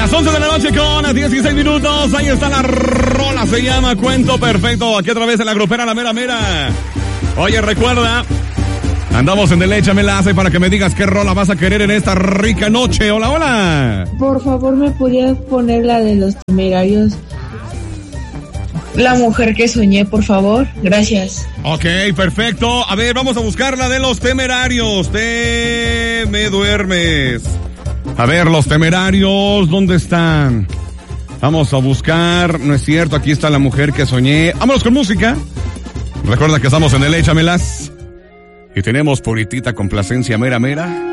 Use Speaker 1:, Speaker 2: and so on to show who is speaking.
Speaker 1: Las 11 de la noche con 16 minutos. Ahí está la rola, se llama Cuento Perfecto. Aquí a través de la grupera La Mera Mera. Oye, recuerda, andamos en el Échame la Hace para que me digas qué rola vas a querer en esta rica noche. Hola, hola.
Speaker 2: Por favor, ¿me podías poner la de Los Temerarios? La mujer que soñé, por favor. Gracias.
Speaker 1: Ok, perfecto. A ver, vamos a buscar la de Los Temerarios. Te me duermes. A ver, Los Temerarios, ¿dónde están? Vamos a buscar, no es cierto, aquí está La mujer que soñé. Vámonos con música. Recuerda que estamos en el Échamelas. Y tenemos puritita complacencia mera mera.